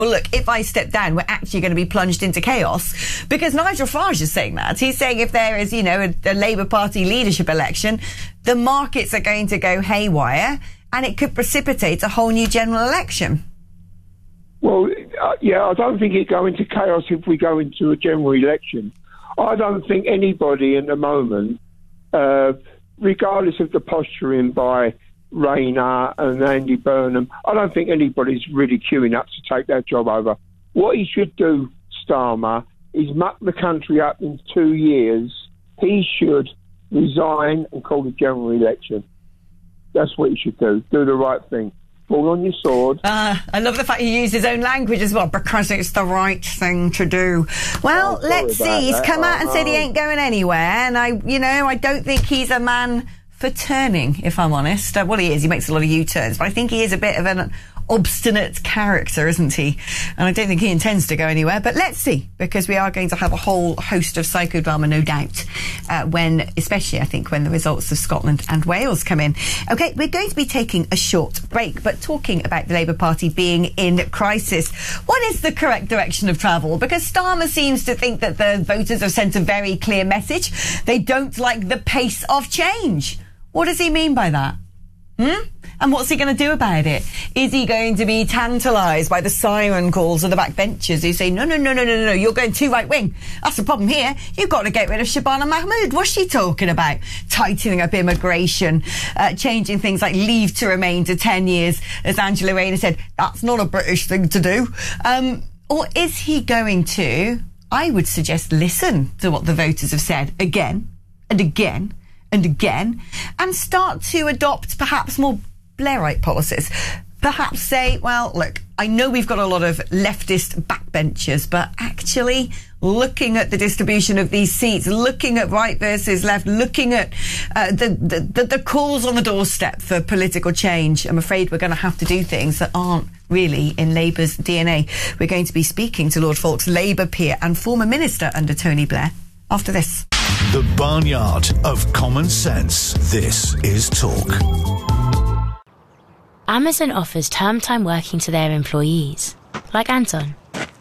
well, look, if I step down, we're actually going to be plunged into chaos, because Nigel Farage is saying that. He's saying if there is, you know, a Labour Party leadership election, the markets are going to go haywire and it could precipitate a whole new general election. Well, yeah, I don't think it go into chaos if we go into a general election. I don't think anybody at the moment, regardless of the posturing by Rayner and Andy Burnham, I don't think anybody's really queuing up to take that job over. What he should do, Starmer, is muck the country up in 2 years. He should resign and call the general election. That's what he should do. Do the right thing. Fall on your sword. I love the fact he used his own language as well, because it's the right thing to do. Well, let's see. He's come out and said he ain't going anywhere, and I don't think he's a man for turning, if I'm honest. Well, he is. He makes a lot of U-turns, but I think he is a bit of an obstinate character, isn't he? And I don't think he intends to go anywhere. But let's see, because we are going to have a whole host of psychodrama, no doubt, especially, I think, when the results of Scotland and Wales come in. OK, we're going to be taking a short break, but talking about the Labour Party being in crisis. What is the correct direction of travel? Because Starmer seems to think that the voters have sent a very clear message. They don't like the pace of change. What does he mean by that? And what's he going to do about it? Is he going to be tantalised by the siren calls of the backbenchers who say, no, you're going too right-wing. That's the problem here. You've got to get rid of Shabana Mahmood. What's she talking about? Tightening up immigration, changing things like leave to remain to 10 years. As Angela Rayner said, that's not a British thing to do. Or is he going to, I would suggest, listen to what the voters have said again and again and again, and start to adopt perhaps more Blairite policies? Perhaps say, well, look, I know we've got a lot of leftist backbenchers, but actually looking at the distribution of these seats, looking at right versus left, looking at the calls on the doorstep for political change, I'm afraid we're going to have to do things that aren't really in Labour's DNA. We're going to be speaking to Lord Falk's Labour peer and former minister under Tony Blair after this. The barnyard of common sense. This is Talk. Amazon offers term time working to their employees, like Anton,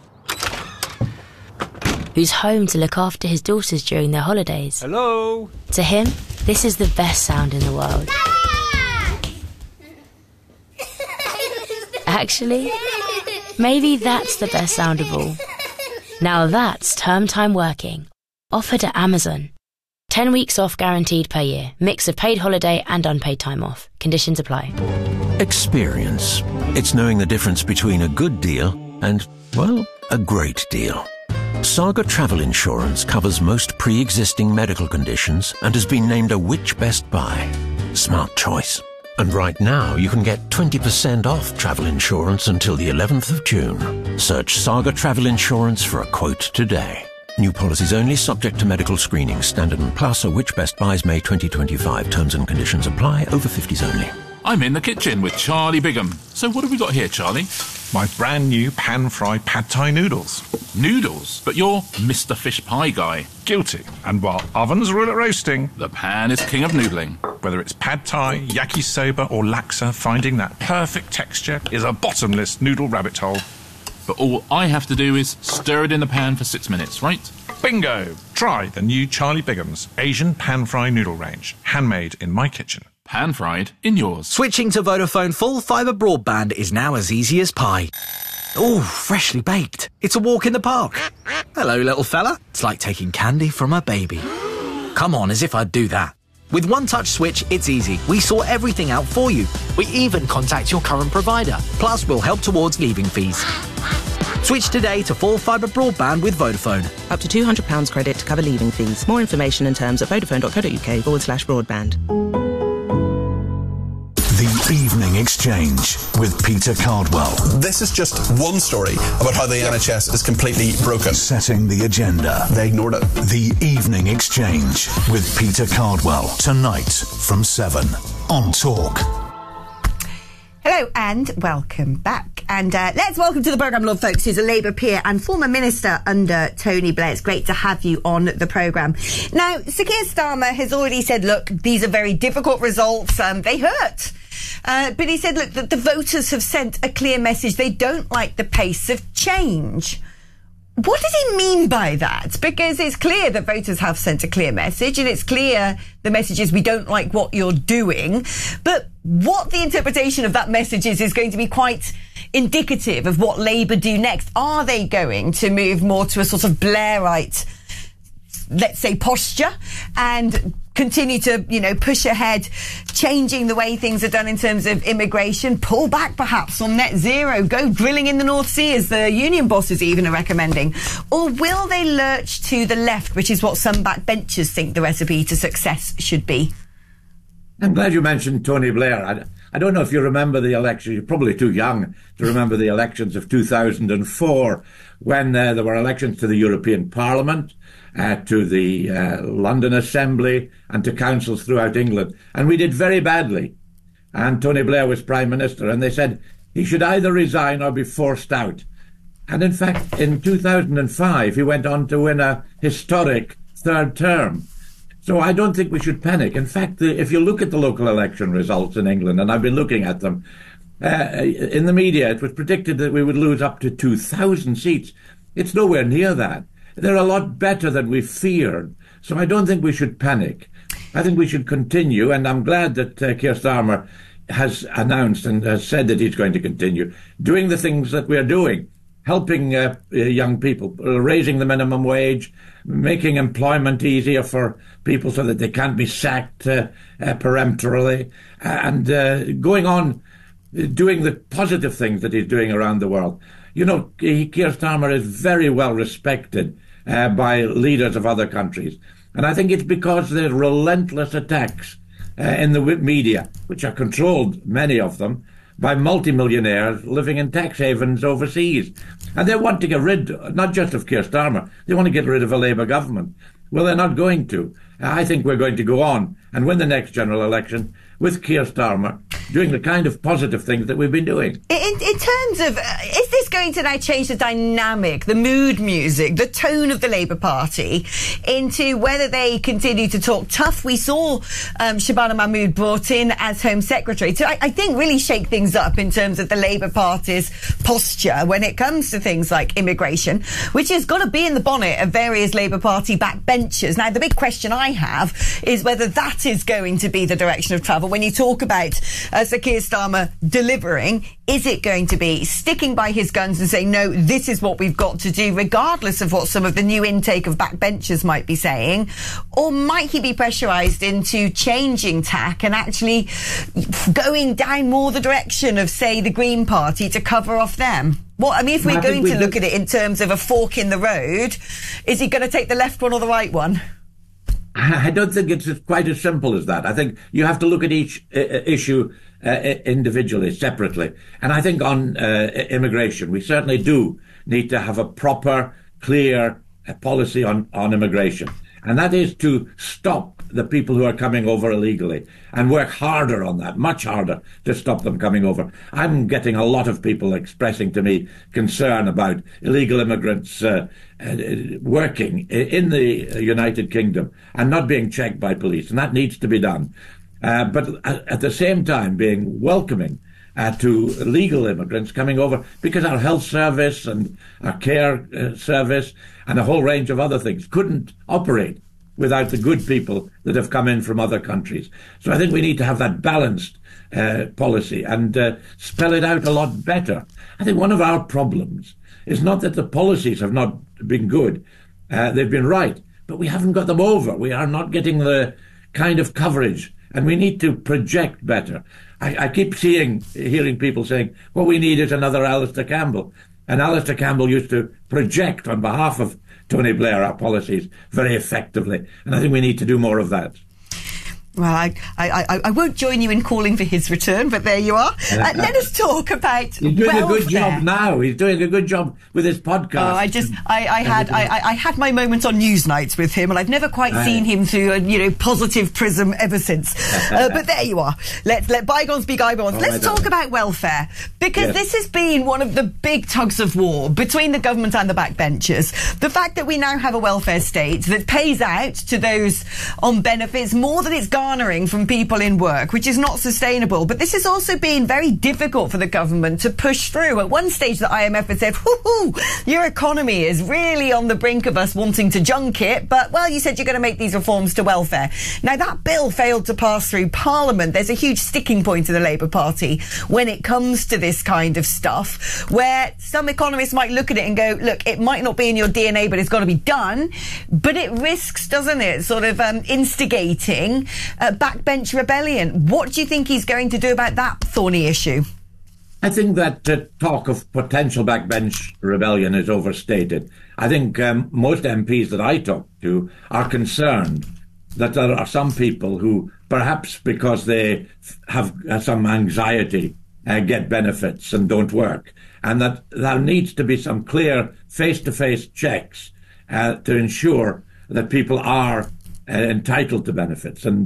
who's home to look after his daughters during their holidays. Hello? To him, this is the best sound in the world. Actually, maybe that's the best sound of all. Now that's term time working. Offered at Amazon. 10 weeks off guaranteed per year. Mix of paid holiday and unpaid time off. Conditions apply. Experience. It's knowing the difference between a good deal and, well, a great deal. Saga Travel Insurance covers most pre-existing medical conditions and has been named a Which Best Buy. Smart choice. And right now you can get 20% off travel insurance until the 11th of June. Search Saga Travel Insurance for a quote today. New policies only, subject to medical screening. Standard and Plus or Which Best Buys May 2025. Terms and conditions apply. Over 50s only. I'm in the kitchen with Charlie Bigham. So what have we got here, Charlie? My brand new pan-fried pad thai noodles. Noodles? But you're Mr. Fish Pie guy. Guilty. And while ovens rule at roasting, the pan is king of noodling. Whether it's pad thai, yakisoba or laksa, finding that perfect texture is a bottomless noodle rabbit hole. But all I have to do is stir it in the pan for 6 minutes, right? Bingo! Try the new Charlie Bigham's Asian pan-fried noodle range. Handmade in my kitchen. Pan-fried in yours. Switching to Vodafone full fibre broadband is now as easy as pie. Ooh, freshly baked. It's a walk in the park. Hello, little fella. It's like taking candy from a baby. Come on, as if I'd do that. With One Touch Switch, it's easy. We sort everything out for you. We even contact your current provider. Plus, we'll help towards leaving fees. Switch today to full fibre broadband with Vodafone. Up to £200 credit to cover leaving fees. More information and terms at vodafone.co.uk/broadband. The Evening Exchange with Peter Cardwell. This is just one story about how the NHS is completely broken. Setting the agenda. They ignored it. The Evening Exchange with Peter Cardwell. Tonight from 7 on Talk. Hello and welcome back. And let's welcome to the programme, Lord Folks, who's a Labour peer and former minister under Tony Blair. It's great to have you on the programme. Now, Sir Keir Starmer has already said, look, these are very difficult results. They hurt. But he said, look, the voters have sent a clear message. They don't like the pace of change. What does he mean by that? Because it's clear that voters have sent a clear message, and it's clear the message is we don't like what you're doing. But what the interpretation of that message is going to be quite indicative of what Labour do next. Are they going to move more to a sort of Blairite, let's say, posture and continue to, push ahead, changing the way things are done in terms of immigration, pull back perhaps on net zero, go drilling in the North Sea as the union bosses even are recommending? Or will they lurch to the left, which is what some backbenchers think the recipe to success should be? I'm glad you mentioned Tony Blair. I don't know if you remember the election. You're probably too young to remember the elections of 2004 when there were elections to the European Parliament, to the London Assembly and to councils throughout England. And we did very badly. And Tony Blair was Prime Minister, and they said he should either resign or be forced out. And in fact, in 2005, he went on to win a historic third term. So I don't think we should panic. In fact, if you look at the local election results in England, and I've been looking at them, in the media, it was predicted that we would lose up to 2,000 seats. It's nowhere near that. They're a lot better than we feared. So I don't think we should panic. I think we should continue, and I'm glad that Keir Starmer has announced and has said that he's going to continue doing the things that we're doing, helping young people, raising the minimum wage, making employment easier for people so that they can't be sacked peremptorily, and going on doing the positive things that he's doing around the world. Keir Starmer is very well respected by leaders of other countries. And I think it's because there's relentless attacks in the media, which are controlled, many of them, by multimillionaires living in tax havens overseas. And they want to get rid, not just of Keir Starmer, they want to get rid of a Labour government. Well, they're not going to. I think we're going to go on and win the next general election with Keir Starmer doing the kind of positive things that we've been doing. In terms of, is this going to now change the dynamic, the mood music, the tone of the Labour Party into whether they continue to talk tough? We saw Shabana Mahmood brought in as Home Secretary to, I think, really shake things up in terms of the Labour Party's posture when it comes to things like immigration, which has got to be in the bonnet of various Labour Party backbenchers. Now, the big question I have is whether that is going to be the direction of travel. When you talk about Sir Keir Starmer delivering, is it going to be sticking by his guns and saying, no, this is what we've got to do, regardless of what some of the new intake of backbenchers might be saying? Or might he be pressurised into changing tack and actually going down more the direction of, say, the Green Party to cover off them? If we're going to look at it in terms of a fork in the road, is he going to take the left one or the right one? I don't think it's quite as simple as that. I think you have to look at each issue individually, separately. And I think on immigration, we certainly do need to have a proper, clear policy on immigration. And that is to stop the people who are coming over illegally and work harder on that, much harder to stop them coming over. I'm getting a lot of people expressing to me concern about illegal immigrants working in the United Kingdom and not being checked by police, and that needs to be done. But at the same time being welcoming to legal immigrants coming over, because our health service and our care service and a whole range of other things couldn't operate without the good people that have come in from other countries. So I think we need to have that balanced policy and spell it out a lot better. I think one of our problems is not that the policies have not been good. They've been right, but we haven't got them over. We are not getting the kind of coverage, and we need to project better. I keep hearing people saying, what we need is another Alistair Campbell. And Alistair Campbell used to project on behalf of Tony Blair our policies very effectively. And I think we need to do more of that. Well, I won't join you in calling for his return, but there you are. Let us talk about He's doing a good job now. He's doing a good job with his podcast. I had my moment on Newsnights with him, and I've never quite seen him through a positive prism ever since. But there you are. Let bygones be bygones. Let's talk about welfare, because this has been one of the big tugs of war between the government and the backbenchers. The fact that we now have a welfare state that pays out to those on benefits more than it's garnering from people in work, which is not sustainable. But this has also been very difficult for the government to push through. At one stage, the IMF had said, whoo, your economy is really on the brink of us wanting to junk it, but, well, you said you're going to make these reforms to welfare. Now, that bill failed to pass through Parliament. There's a huge sticking point in the Labour Party when it comes to this kind of stuff, where some economists might look at it and go, look, it might not be in your DNA, but it's got to be done. But it risks, doesn't it, sort of instigating backbench rebellion. What do you think he's going to do about that thorny issue? I think that talk of potential backbench rebellion is overstated. I think most MPs that I talk to are concerned that there are some people who, perhaps because they have some anxiety, get benefits and don't work, and that there needs to be some clear face-to-face checks to ensure that people are entitled to benefits, and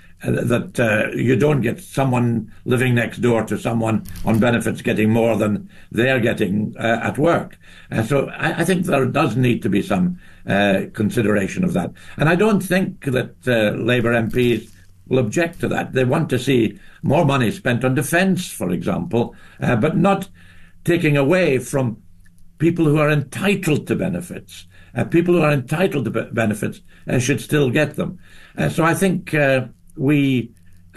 that you don't get someone living next door to someone on benefits getting more than they're getting at work. So I think there does need to be some consideration of that. And I don't think that Labour MPs will object to that. They want to see more money spent on defence, for example, but not taking away from people who are entitled to benefits. People who are entitled to benefits should still get them. So I think we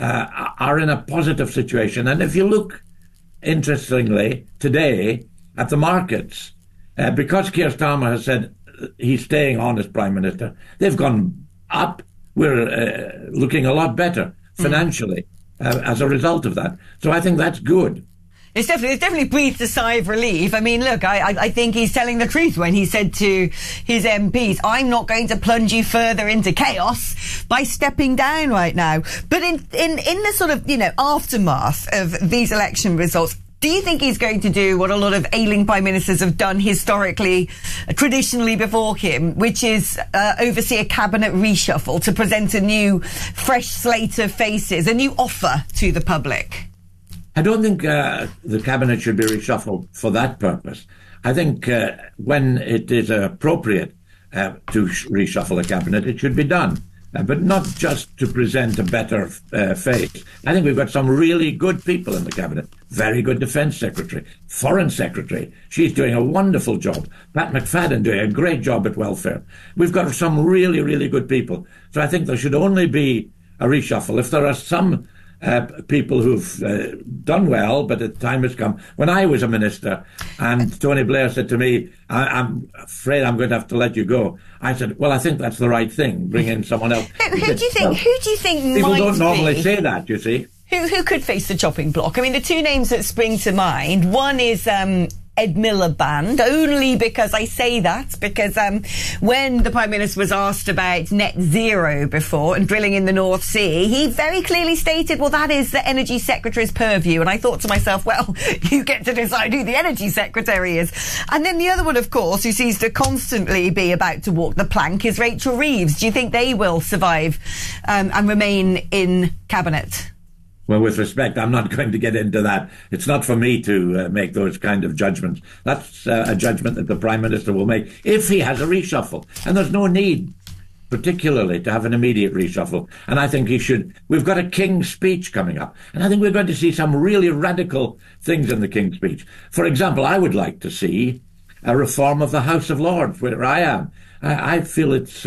are in a positive situation. And if you look, interestingly, today at the markets, because Keir Starmer has said he's staying on as Prime Minister, they've gone up. We're looking a lot better financially as a result of that. So I think that's good. It's definitely breathed a sigh of relief. I mean, look, I think he's telling the truth when he said to his MPs, I'm not going to plunge you further into chaos by stepping down right now. But in the sort of, aftermath of these election results, do you think he's going to do what a lot of ailing prime ministers have done historically, traditionally before him, which is oversee a cabinet reshuffle to present a new, fresh slate of faces, a new offer to the public? I don't think the cabinet should be reshuffled for that purpose. I think when it is appropriate to reshuffle the cabinet, it should be done, but not just to present a better face. I think we've got some really good people in the cabinet. Very good Defence Secretary, Foreign Secretary. She's doing a wonderful job. Pat McFadden doing a great job at welfare. We've got some really, really good people. So I think there should only be a reshuffle if there are some people who've done well, but the time has come. When I was a minister and Tony Blair said to me, I'm afraid I'm going to have to let you go, I said, well, I think that's the right thing. Bring in someone else. Who do you think people might don't normally be? Say that, you see. Who could face the chopping block? I mean, the two names that spring to mind, one is Ed Miliband, only because I say that because when the Prime Minister was asked about net zero before and drilling in the North Sea, he very clearly stated, well, that is the Energy Secretary's purview. And I thought to myself, well, you get to decide who the Energy Secretary is. And then the other one, of course, who seems to constantly be about to walk the plank is Rachel Reeves. Do you think they will survive and remain in Cabinet? Well, with respect, I'm not going to get into that. It's not for me to make those kind of judgments. That's a judgment that the Prime Minister will make if he has a reshuffle. And there's no need, particularly, to have an immediate reshuffle. And I think he should. We've got a King's Speech coming up. And I think we're going to see some really radical things in the King's Speech. For example, I would like to see a reform of the House of Lords, where I am. I feel it's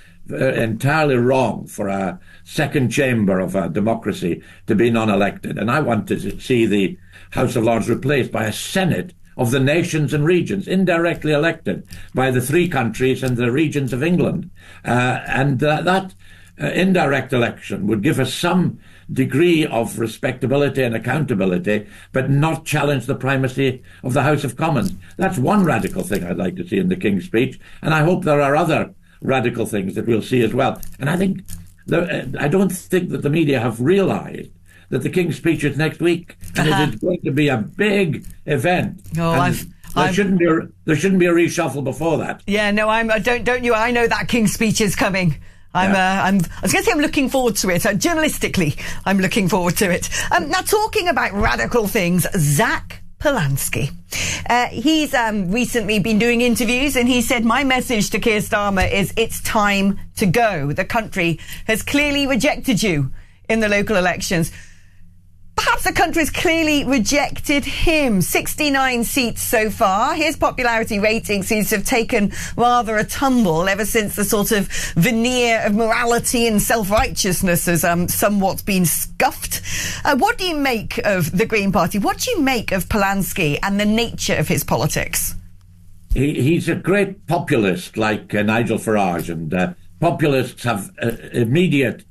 entirely wrong for a second chamber of a democracy to be non-elected. And I want to see the House of Lords replaced by a Senate of the nations and regions, indirectly elected by the three countries and the regions of England. That indirect election would give us some degree of respectability and accountability, but not challenge the primacy of the House of Commons. That's one radical thing I'd like to see in the King's Speech, and I hope there are other radical things that we'll see as well. And I think I don't think that the media have realised that the King's speech is next week, and it is going to be a big event. There shouldn't be a reshuffle before that. Yeah, no, don't you? I know that King's speech is coming. I was going to say I'm looking forward to it. Journalistically, I'm looking forward to it. Now, talking about radical things, Zach Polanski. He's recently been doing interviews, and he said, my message to Keir Starmer is it's time to go. The country has clearly rejected you in the local elections. Perhaps the country's clearly rejected him. 69 seats so far. His popularity rating seems to have taken rather a tumble ever since the sort of veneer of morality and self-righteousness has somewhat been scuffed. What do you make of the Green Party? What do you make of Polanski and the nature of his politics? He's a great populist like Nigel Farage, and populists have immediate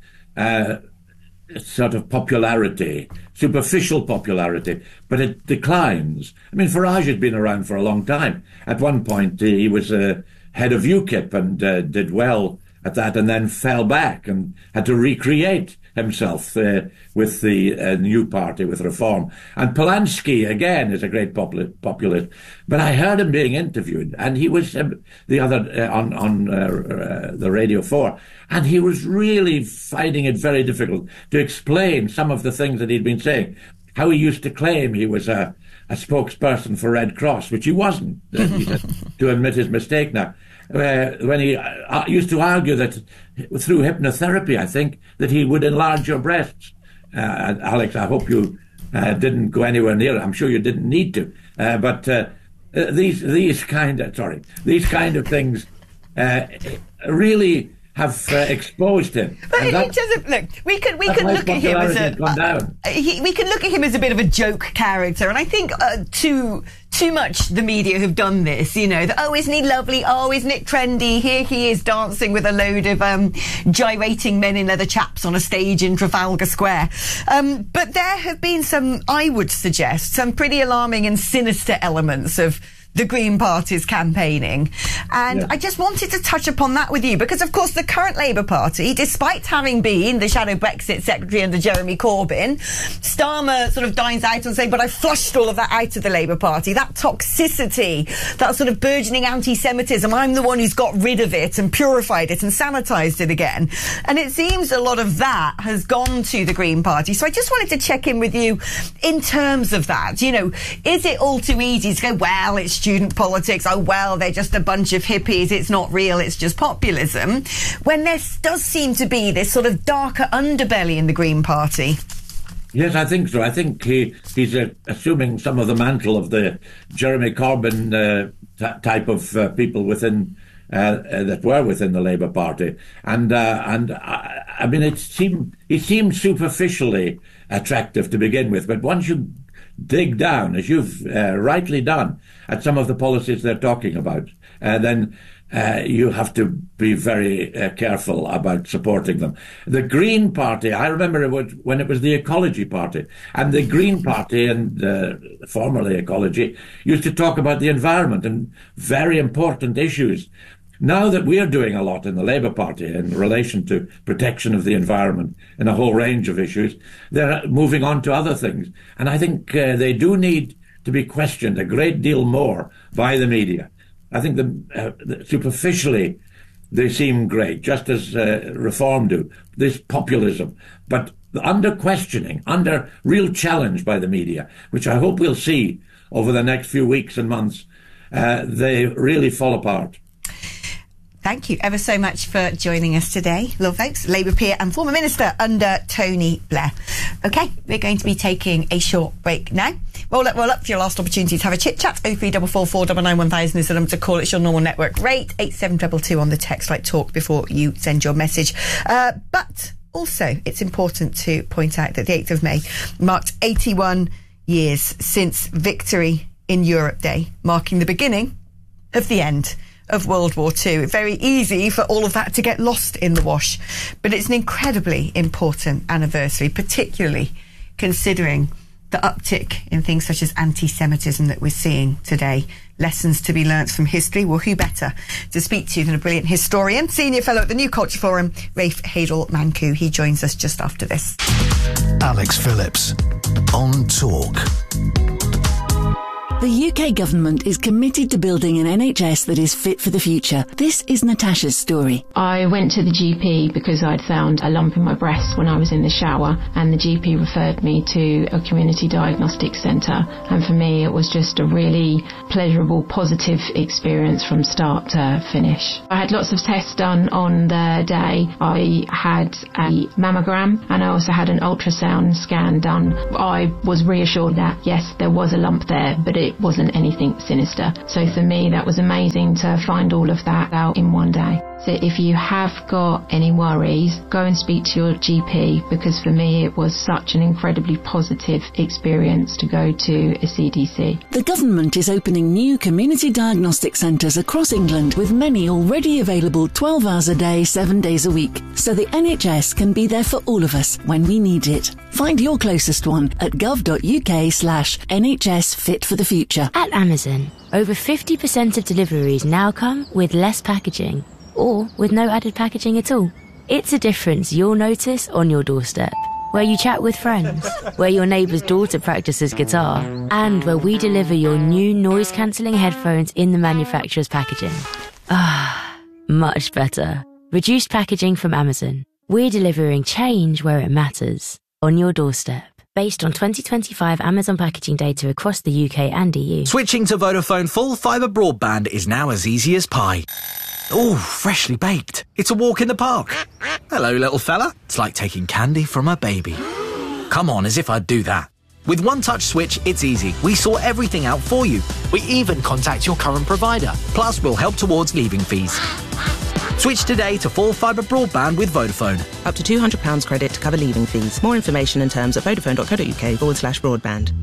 sort of popularity, superficial popularity, but it declines. I mean, Farage had been around for a long time. At one point, he was head of UKIP and did well at that, and then fell back and had to recreate himself with the new party, with Reform. And Polanski, again, is a great populist. But I heard him being interviewed, and he was the other on the Radio 4, and he was really finding it very difficult to explain some of the things that he'd been saying. How he used to claim he was a spokesperson for Red Cross, which he wasn't. He had to admit his mistake now. When he used to argue that through hypnotherapy, I think, that he would enlarge your breasts. Alex, I hope you didn't go anywhere near it. I'm sure you didn't need to. But these kind of things really have exposed him. But it doesn't look. We can look at him as we can look at him as a bit of a joke character, and I think too much the media have done this. You know, oh, isn't he lovely? Oh, isn't it trendy? Here he is dancing with a load of gyrating men in leather chaps on a stage in Trafalgar Square. But there have been some, I would suggest, some pretty alarming and sinister elements of the Green Party's campaigning. And I just wanted to touch upon that with you, because of course the current Labour Party, despite having been the shadow Brexit secretary under Jeremy Corbyn, Starmer sort of dines out and saying, but I flushed all of that out of the Labour Party, that toxicity, that sort of burgeoning anti-Semitism, I'm the one who's got rid of it and purified it and sanitised it again. And it seems a lot of that has gone to the Green Party. So I just wanted to check in with you in terms of that. You know, is it all too easy to go, well, it's student politics, oh well, they're just a bunch of hippies, it's not real, it's just populism, when there does seem to be this sort of darker underbelly in the Green Party? Yes, I think so. I think he's assuming some of the mantle of the Jeremy Corbyn type of people within that were within the Labour Party, and I mean, he seemed superficially attractive to begin with, but once you dig down, as you've rightly done, at some of the policies they're talking about, then you have to be very careful about supporting them. The Green Party, I remember when it was the Ecology Party, and the Green Party, and formerly Ecology, used to talk about the environment and very important issues. Now that we're doing a lot in the Labour Party in relation to protection of the environment and a whole range of issues, they're moving on to other things. And I think they do need to be questioned a great deal more by the media. I think superficially they seem great, just as Reform do, this populism. But under questioning, under real challenge by the media, which I hope we'll see over the next few weeks and months, they really fall apart. Thank you ever so much for joining us today, Lord folks. Labour peer and former minister under Tony Blair. OK, we're going to be taking a short break now. Roll up for your last opportunity to have a chit-chat. 03444 499 1000 is the number to call. It's your normal network rate. 87222 on the text like talk before you send your message. But also, it's important to point out that the 8th of May marked 81 years since Victory in Europe Day, marking the beginning of the end of World War II. Very easy for all of that to get lost in the wash. But it's an incredibly important anniversary, particularly considering the uptick in things such as anti-Semitism that we're seeing today. lessons to be learnt from history. Well, who better to speak to than a brilliant historian, senior fellow at the New Culture Forum, Rafe Hadel-Mancu. He joins us just after this. Alex Phillips on Talk. The UK government is committed to building an NHS that is fit for the future. This is Natasha's story. I went to the GP because I'd found a lump in my breast when I was in the shower, and the GP referred me to a community diagnostic centre. And for me, it was just a really pleasurable, positive experience from start to finish. I had lots of tests done on the day. I had a mammogram and I also had an ultrasound scan done. I was reassured that, yes, there was a lump there, but it wasn't anything sinister. So for me, that was amazing to find all of that out in one day. So if you have got any worries, go and speak to your GP, because for me it was such an incredibly positive experience to go to a CDC. The government is opening new community diagnostic centres across England, with many already available 12 hours a day, 7 days a week, so the NHS can be there for all of us when we need it. Find your closest one at gov.uk/NHS Fit for the Future. At Amazon, over 50% of deliveries now come with less packaging, or with no added packaging at all. It's a difference you'll notice on your doorstep, where you chat with friends, where your neighbour's daughter practices guitar, and where we deliver your new noise-cancelling headphones in the manufacturer's packaging. Ah, much better. Reduced packaging from Amazon. We're delivering change where it matters, on your doorstep. Based on 2025 Amazon packaging data across the UK and EU. Switching to Vodafone full fibre broadband is now as easy as pie. Oh, freshly baked. It's a walk in the park. Hello, little fella. It's like taking candy from a baby. Come on, as if I'd do that. With One Touch Switch, it's easy. We sort everything out for you. We even contact your current provider. Plus, we'll help towards leaving fees. Switch today to full fibre broadband with Vodafone. Up to £200 credit to cover leaving fees. More information and terms at vodafone.co.uk/broadband.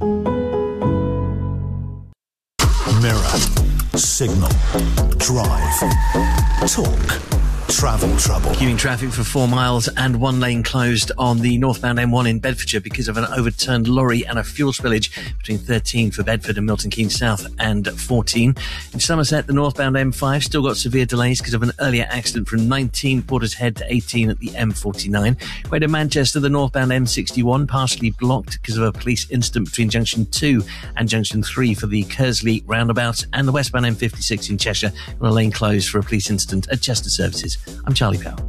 Mirror, signal, drive, talk, travel trouble. Queuing traffic for 4 miles and 1 lane closed on the northbound M1 in Bedfordshire because of an overturned lorry and a fuel spillage between 13 for Bedford and Milton Keynes South and 14. In Somerset, the northbound M5 still got severe delays because of an earlier accident from 19 Portishead to 18 at the M49. Greater Manchester, the northbound M61 partially blocked because of a police incident between Junction 2 and Junction 3 for the Kersley roundabout, and the westbound M56 in Cheshire on a lane closed for a police incident at Chester Services. I'm Charlie Powell.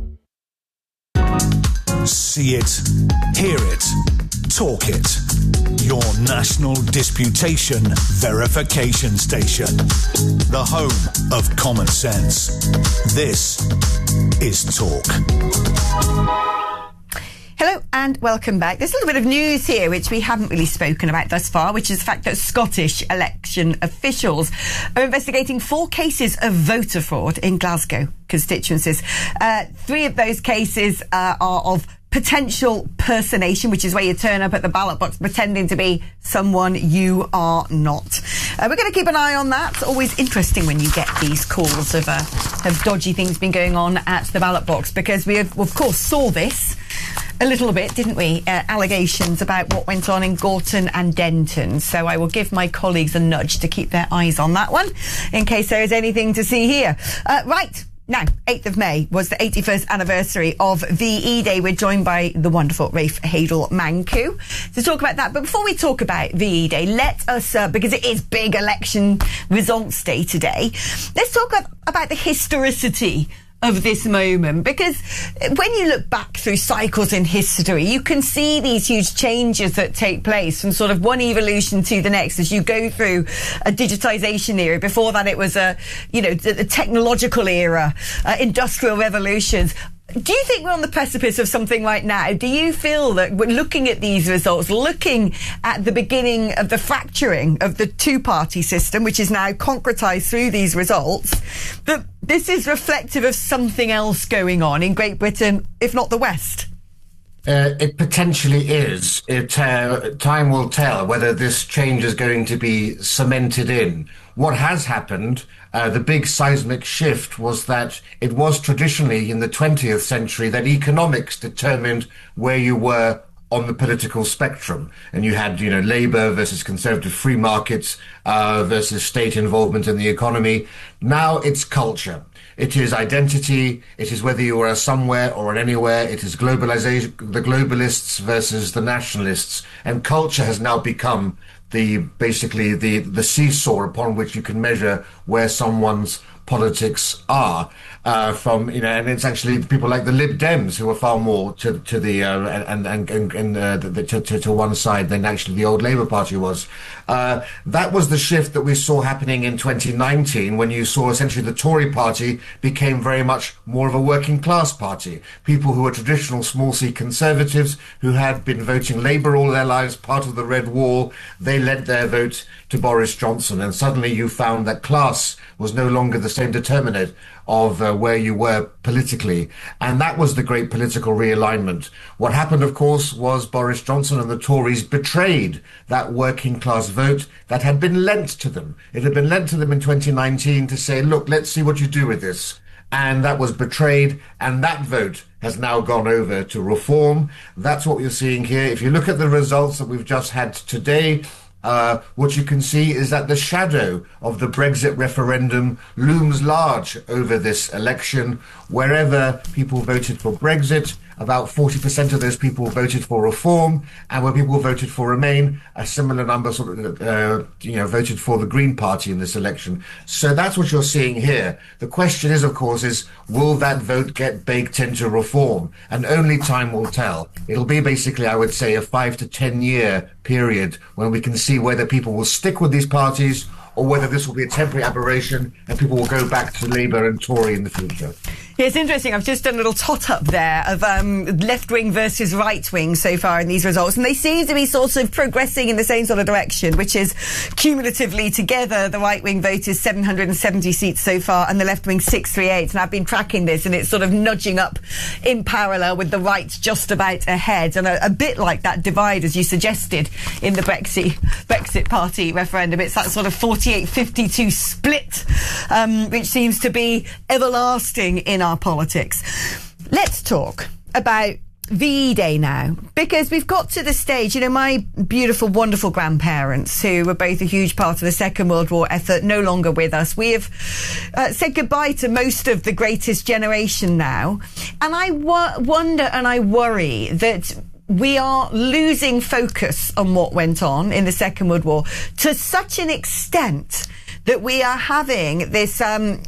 See it, hear it, talk it. Your national disputation verification station. The home of common sense. This is Talk. Hello and welcome back. There's a little bit of news here which we haven't really spoken about thus far, which is the fact that Scottish election officials are investigating 4 cases of voter fraud in Glasgow constituencies. 3 of those cases are of potential personation, which is where you turn up at the ballot box pretending to be someone you are not. We're going to keep an eye on that. Always interesting when you get these calls of dodgy things been going on at the ballot box, because we of course saw this a little bit, didn't we? Allegations about what went on in Gorton and Denton. So I will give my colleagues a nudge to keep their eyes on that one in case there is anything to see here. Right. Now, 8th of May was the 81st anniversary of VE Day. We're joined by the wonderful Rafe Hadel-Mancu to talk about that. But before we talk about VE Day, let us, because it is big election results day today, let's talk about the historicity of this moment, because when you look back through cycles in history, you can see these huge changes that take place from sort of one evolution to the next as you go through a digitization era. Before that, it was the technological era, industrial revolutions. Do you think we're on the precipice of something right now? Do you feel that we're looking at these results, looking at the beginning of the fracturing of the two-party system, which is now concretised through these results, that this is reflective of something else going on in Great Britain, if not the West? It potentially is. Time will tell whether this change is going to be cemented in. What has happened, the big seismic shift, was that it was traditionally in the 20th century that economics determined where you were on the political spectrum. And you had, Labour versus Conservative free markets versus state involvement in the economy. Now it's culture. It is identity. It is whether you are somewhere or anywhere. It is globalization, the globalists versus the nationalists. And culture has now become basically the seesaw upon which you can measure where someone's politics are. And it's actually people like the Lib Dems who are far more to one side than actually the old Labour Party was. That was the shift that we saw happening in 2019, when you saw essentially the Tory party became very much more of a working class party. People who were traditional small C conservatives who had been voting Labour all their lives, part of the Red Wall, they led their vote to Boris Johnson, and suddenly you found that class was no longer the same determinant of where you were politically. And that was the great political realignment. What happened, of course, was Boris Johnson and the Tories betrayed that working class vote that had been lent to them. It had been lent to them in 2019 to say, look, let's see what you do with this. And that was betrayed, and that vote has now gone over to Reform. That's what you're seeing here. If you look at the results that we've just had today, what you can see is that the shadow of the Brexit referendum looms large over this election. Wherever people voted for Brexit, about 40% of those people voted for Reform, and where people voted for Remain, a similar number voted for the Green Party in this election. So that's what you're seeing here. The question is, of course, will that vote get baked into Reform? And only time will tell. It'll be basically, I would say, a 5 to 10 year period when we can see whether people will stick with these parties or whether this will be a temporary aberration and people will go back to Labour and Tory in the future. Yeah, it's interesting. I've just done a little tot-up there of left-wing versus right-wing so far in these results, and they seem to be sort of progressing in the same sort of direction, which is cumulatively together the right-wing vote is 770 seats so far and the left-wing 638, and I've been tracking this and it's sort of nudging up in parallel with the right just about ahead, and a bit like that divide as you suggested in the Brexit Party referendum. It's that sort of 48-52 split, which seems to be everlasting in our politics. Let's talk about VE Day now, because we've got to the stage, my beautiful, wonderful grandparents, who were both a huge part of the Second World War effort, no longer with us. We have said goodbye to most of the greatest generation now. And I wonder and I worry that we are losing focus on what went on in the Second World War to such an extent that we are having this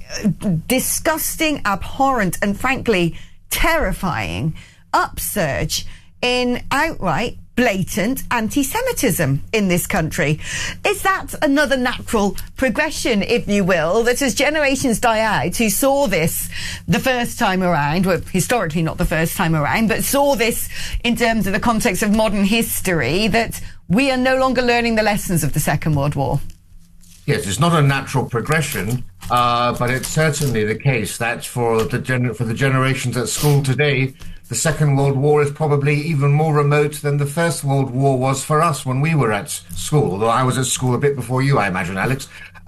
disgusting, abhorrent and frankly terrifying upsurge in outright blatant anti-Semitism in this country. Is that another natural progression, if you will, that as generations die out who saw this the first time around, well, historically not the first time around, but saw this in terms of the context of modern history, that we are no longer learning the lessons of the Second World War? Yes, it's not a natural progression, but it's certainly the case that for the generations at school today, the Second World War is probably even more remote than the First World War was for us when we were at school. Although I was at school a bit before you, I imagine, Alex.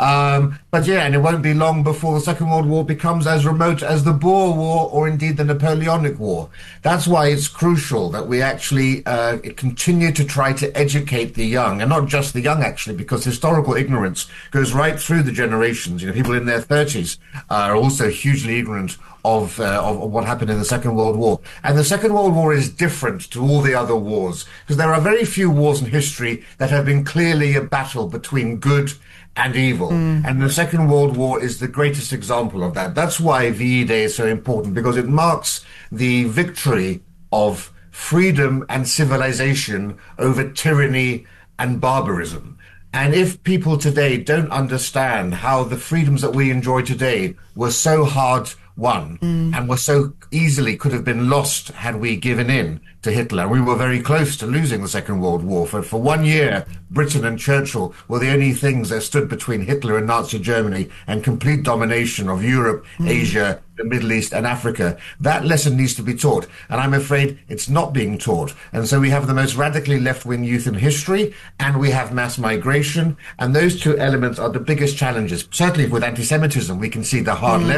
But yeah, and it won't be long before the Second World War becomes as remote as the Boer War or indeed the Napoleonic War. That's why it's crucial that we actually continue to try to educate the young, and not just the young actually, because historical ignorance goes right through the generations. People in their 30s are also hugely ignorant of what happened in the Second World War. And the Second World War is different to all the other wars, because there are very few wars in history that have been clearly a battle between good and evil. And the Second World War is the greatest example of that. That's why VE Day is so important, because it marks the victory of freedom and civilization over tyranny and barbarism. And if people today don't understand how the freedoms that we enjoy today were so hard won and were so easily could have been lost had we given in to Hitler. We were very close to losing the Second World War. For 1 year, Britain and Churchill were the only things that stood between Hitler and Nazi Germany and complete domination of Europe, Asia, the Middle East and Africa. That lesson needs to be taught, and I'm afraid it's not being taught. And so we have the most radically left-wing youth in history, and we have mass migration, and those two elements are the biggest challenges. Certainly with anti-Semitism, we can see the hard left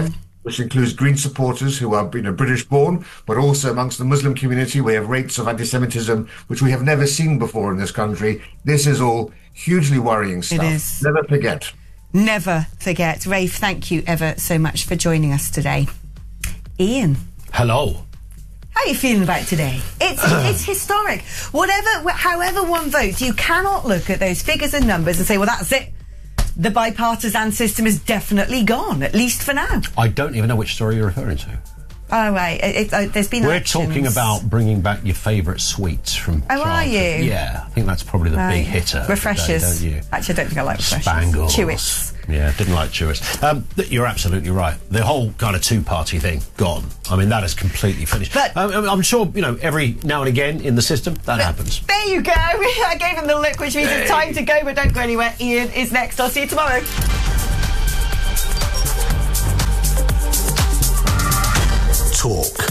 which includes Green supporters who are British-born, but also amongst the Muslim community, we have rates of anti-Semitism which we have never seen before in this country. This is all hugely worrying stuff. It is. Never forget. Never forget. Rafe, thank you ever so much for joining us today. Ian. Hello. How are you feeling about today? It's historic. However one votes, you cannot look at those figures and numbers and say, well, that's it. The bipartisan system is definitely gone, at least for now. I don't even know which story you're referring to. Oh, right. There's been We're elections. talking about bringing back your favourite sweets from childhood. Are you? Yeah, I think that's probably the big hitter. Refreshers. Today, don't you? Actually, I don't think I like refreshers. Spangles. Chewits. Yeah, didn't like Chewits. You're absolutely right. The whole kind of two-party thing, gone. I mean, that is completely finished. But I'm sure, every now and again in the system, that happens. There you go. I gave him the look, which means it's time to go, but don't go anywhere. Ian is next. I'll see you tomorrow. Talk.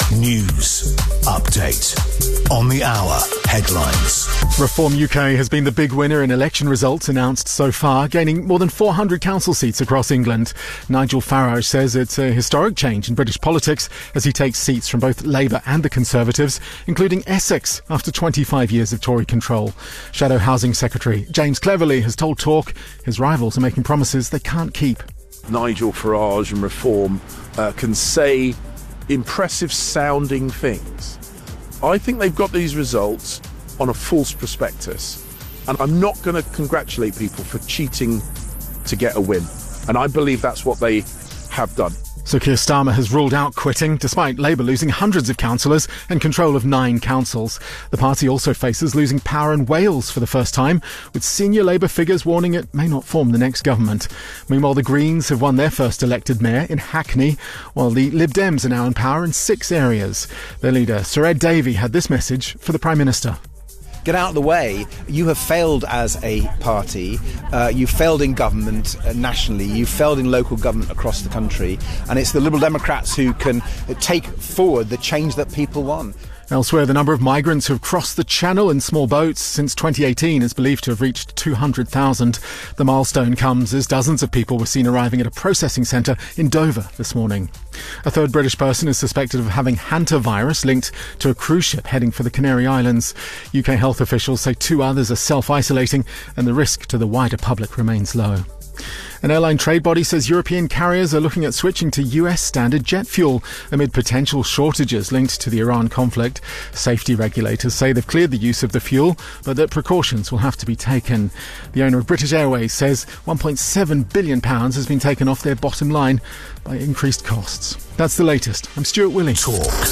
News. Update. On the hour. Headlines. Reform UK has been the big winner in election results announced so far, gaining more than 400 council seats across England. Nigel Farage says it's a historic change in British politics as he takes seats from both Labour and the Conservatives, including Essex, after 25 years of Tory control. Shadow Housing Secretary James Cleverly has told Talk his rivals are making promises they can't keep. Nigel Farage and Reform can say impressive sounding things. I think they've got these results on a false prospectus, and I'm not going to congratulate people for cheating to get a win, and I believe that's what they have done. So Keir Starmer has ruled out quitting, despite Labour losing hundreds of councillors and control of 9 councils. The party also faces losing power in Wales for the first time, with senior Labour figures warning it may not form the next government. Meanwhile, the Greens have won their first elected mayor in Hackney, while the Lib Dems are now in power in 6 areas. Their leader, Sir Ed Davey, had this message for the Prime Minister. Get out of the way. You have failed as a party. You've failed in government nationally. You've failed in local government across the country. And it's the Liberal Democrats who can take forward the change that people want. Elsewhere, the number of migrants who have crossed the Channel in small boats since 2018 is believed to have reached 200,000. The milestone comes as dozens of people were seen arriving at a processing centre in Dover this morning. A third British person is suspected of having hantavirus linked to a cruise ship heading for the Canary Islands. UK health officials say 2 others are self-isolating and the risk to the wider public remains low. An airline trade body says European carriers are looking at switching to US standard jet fuel amid potential shortages linked to the Iran conflict. Safety regulators say they've cleared the use of the fuel, but that precautions will have to be taken. The owner of British Airways says £1.7 billion has been taken off their bottom line by increased costs. That's the latest. I'm Stuart Willie. Talk.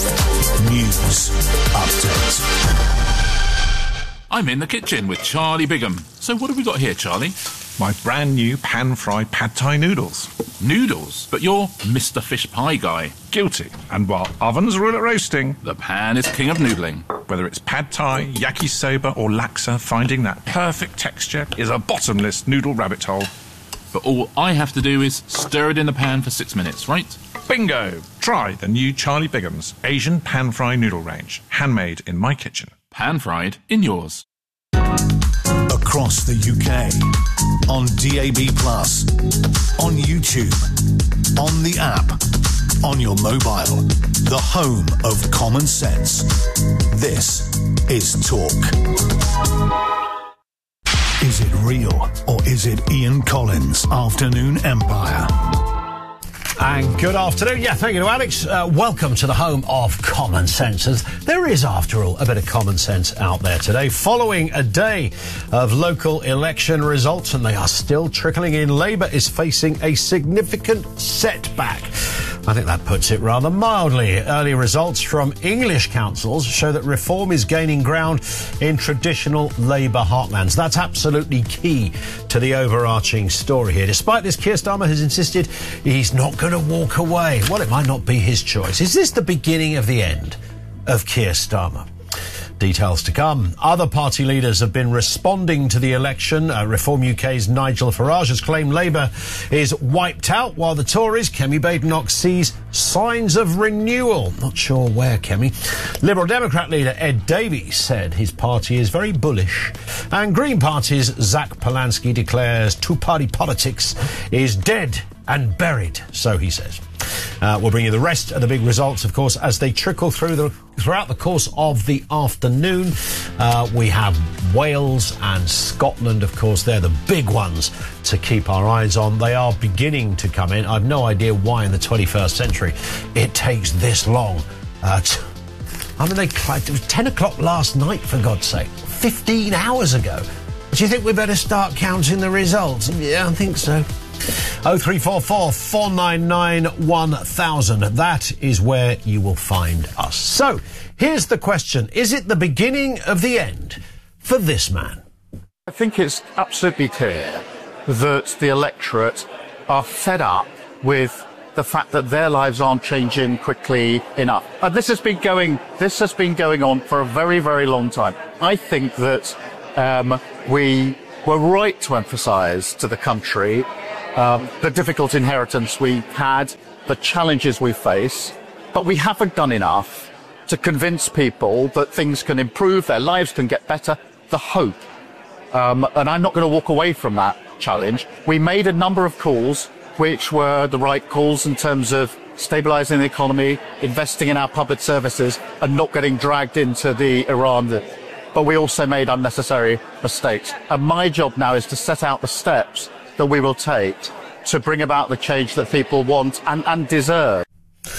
News. Update. I'm in the kitchen with Charlie Bigham. So what have we got here, Charlie? My brand new pan-fried pad thai noodles. Noodles? But you're Mr. Fish Pie guy. Guilty. And while ovens rule at roasting, the pan is king of noodling. Whether it's pad thai, yakisoba or laksa, finding that perfect texture is a bottomless noodle rabbit hole. But all I have to do is stir it in the pan for 6 minutes, right? Bingo! Try the new Charlie Bigham's Asian pan-fried noodle range. Handmade in my kitchen. Pan-fried in yours. Across the UK, on DAB+, on YouTube, on the app, on your mobile, the home of common sense. This is Talk. Is it real or is it Ian Collins' Afternoon Empire? And good afternoon. Yeah, thank you to Alex. Welcome to the home of common sense. As there is, after all, a bit of common sense out there today. Following a day of local election results, and they are still trickling in, Labour is facing a significant setback. I think that puts it rather mildly. Early results from English councils show that Reform is gaining ground in traditional Labour heartlands. That's absolutely key to the overarching story here. Despite this, Keir Starmer has insisted he's not going to walk away. Well, it might not be his choice. Is this the beginning of the end of Keir Starmer? Details to come. Other party leaders have been responding to the election. Reform UK's Nigel Farage has claimed Labour is wiped out, while the Tories, Kemi Badenoch, sees signs of renewal. Not sure where, Kemi. Liberal Democrat leader Ed Davey said his party is very bullish. And Green Party's Zach Polanski declares two-party politics is dead and buried, so he says. We'll bring you the rest of the big results, of course, as they trickle throughout the course of the afternoon. We have Wales and Scotland, of course. They're the big ones to keep our eyes on. They are beginning to come in. I've no idea why in the 21st century it takes this long. It was 10 o'clock last night, for God's sake. 15 hours ago. Do you think we better start counting the results? Yeah, I think so. 0344 499 1000. That is where you will find us. So, here's the question. Is it the beginning of the end for this man? I think it's absolutely clear that the electorate are fed up with the fact that their lives aren't changing quickly enough. And this has been going on for a very, very long time. I think that we were right to emphasise to the country the difficult inheritance we had, the challenges we face, but we haven't done enough to convince people that things can improve, their lives can get better, the hope. And I'm not going to walk away from that challenge. We made a number of calls which were the right calls in terms of stabilising the economy, investing in our public services, and not getting dragged into the Iran. But we also made unnecessary mistakes. And my job now is to set out the steps that we will take to bring about the change that people want and deserve.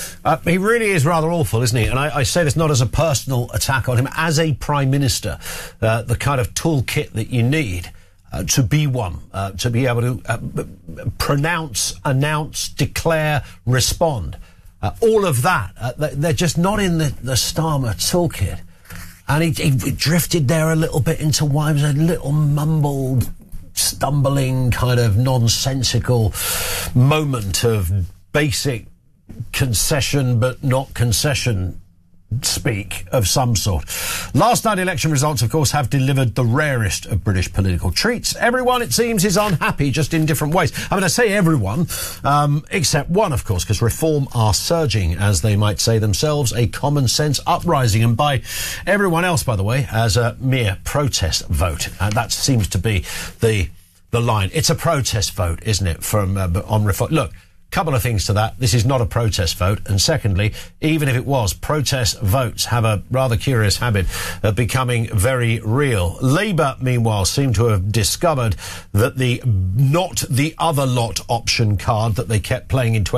He really is rather awful, isn't he? And I say this not as a personal attack on him, as a Prime Minister, the kind of toolkit that you need to be one, to be able to pronounce, announce, declare, respond. All of that, they're just not in the Starmer toolkit. And he drifted there a little bit into why it was a little mumbled, stumbling, kind of nonsensical moment of basic concession but not concession speak of some sort. Last night election results, of course, have delivered the rarest of British political treats. Everyone, it seems, is unhappy, just in different ways. I mean, I say everyone, except one, of course, because Reform are surging, as they might say themselves, a common sense uprising. And by everyone else, by the way, as a mere protest vote. That seems to be the line. It's a protest vote, isn't it, from on Reform? Look, couple of things to that. This is not a protest vote. And secondly, even if it was, protest votes have a rather curious habit of becoming very real. Labour, meanwhile, seem to have discovered that the not the other lot option card that they kept playing in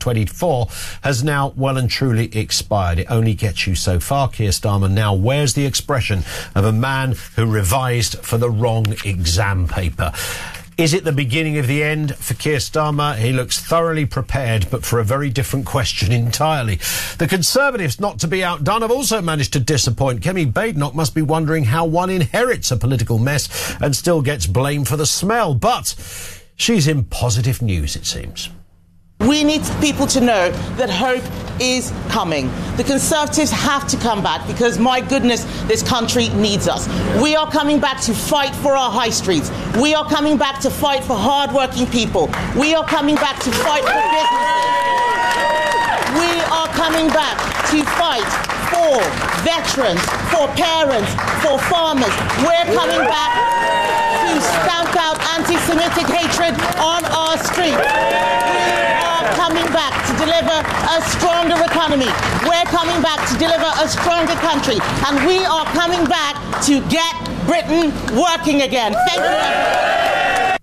2024 has now well and truly expired. It only gets you so far. Keir Starmer now wears the expression of a man who revised for the wrong exam paper. Is it the beginning of the end for Keir Starmer? He looks thoroughly prepared, but for a very different question entirely. The Conservatives, not to be outdone, have also managed to disappoint. Kemi Badenoch must be wondering how one inherits a political mess and still gets blamed for the smell. But she's in positive news, it seems. We need people to know that hope is coming. The Conservatives have to come back because, my goodness, this country needs us. We are coming back to fight for our high streets. We are coming back to fight for hard-working people. We are coming back to fight for businesses. We are coming back to fight for veterans, for parents, for farmers. We're coming back to stamp out anti-Semitic hatred on our streets. Coming back to deliver a stronger economy. We're coming back to deliver a stronger country. And we are coming back to get Britain working again. Thank you.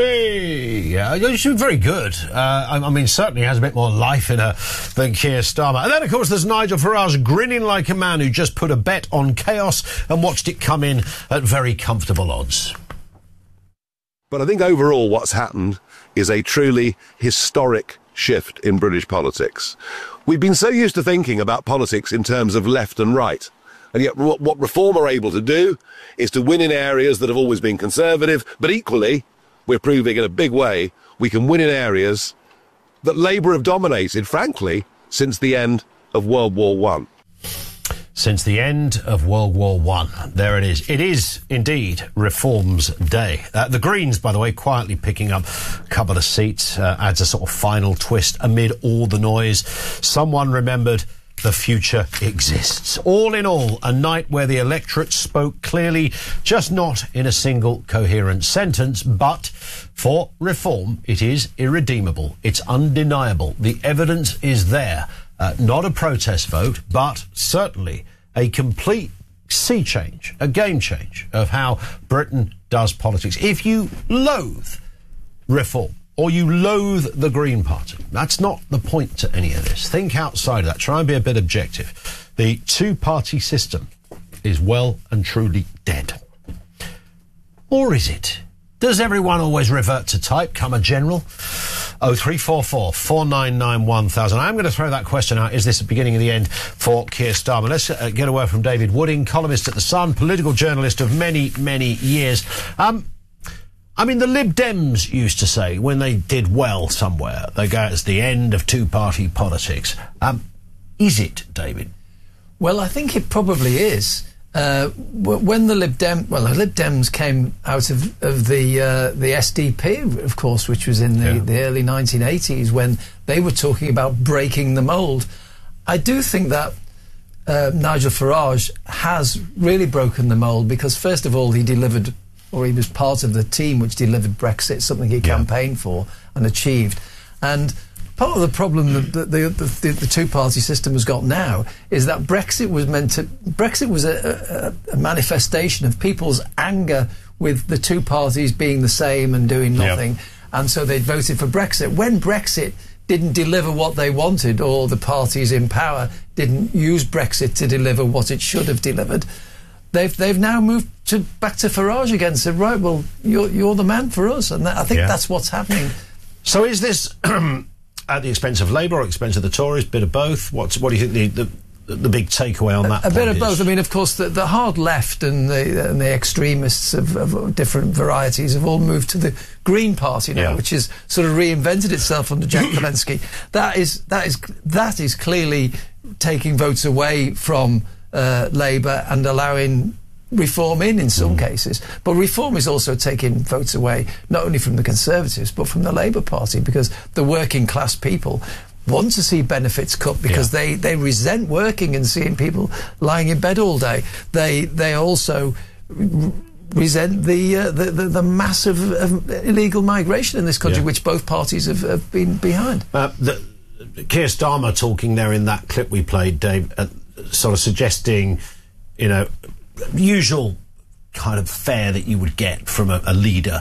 Hey, she's very good. I mean, certainly has a bit more life in her than Keir Starmer. And then, of course, there's Nigel Farage grinning like a man who just put a bet on chaos and watched it come in at very comfortable odds. But I think overall what's happened is a truly historic shift in British politics. We've been so used to thinking about politics in terms of left and right. And yet what Reform are able to do is to win in areas that have always been conservative, but equally, we're proving in a big way, we can win in areas that Labour have dominated, frankly, since the end of World War I. Since the end of World War I. There it is. It is indeed Reform's day. The Greens, by the way, quietly picking up a couple of seats, adds a sort of final twist amid all the noise. Someone remembered the future exists. All in all, a night where the electorate spoke clearly, just not in a single coherent sentence, but for reform, it is irredeemable. It's undeniable. The evidence is there. Not a protest vote, but certainly a complete sea change, a game change of how Britain does politics. If you loathe reform, or you loathe the Green Party, that's not the point to any of this. Think outside of that. Try and be a bit objective. The two-party system is well and truly dead. Or is it? Does everyone always revert to type, come a general? 0344 499 1000. I'm going to throw that question out. Is this the beginning of the end for Keir Starmer? Let's get a word from David Wooding, columnist at The Sun, political journalist of many, many years. I mean, the Lib Dems used to say when they did well somewhere, they go, it's the end of two-party politics. Is it, David? Well, I think it probably is. When the Lib Dems came out of the SDP, of course, which was in the early 1980s, when they were talking about breaking the mould. I do think that Nigel Farage has really broken the mould because, first of all, he delivered, or he was part of the team which delivered Brexit, something he campaigned for and achieved. And part of the problem that the two-party system has got now is that Brexit was a manifestation of people's anger with the two parties being the same and doing nothing, and so they voted for Brexit. When Brexit didn't deliver what they wanted, or the parties in power didn't use Brexit to deliver what it should have delivered, they've now moved back to Farage again and said, right, well, you're the man for us, and I think that's what's happening. So is this at the expense of Labour or expense of the Tories? Bit of both. What do you think the big takeaway on that? A bit of both. I mean, of course, the hard left and the extremists of different varieties have all moved to the Green Party now, which has sort of reinvented itself under Jack Walensky. That is clearly taking votes away from Labour and allowing reform in some cases. But reform is also taking votes away not only from the Conservatives but from the Labour Party, because the working class people want to see benefits cut because they resent working and seeing people lying in bed all day. They also resent the massive illegal migration in this country, which both parties have been behind. Keir Starmer talking there in that clip we played, Dave, sort of suggesting, usual kind of fare that you would get from a leader.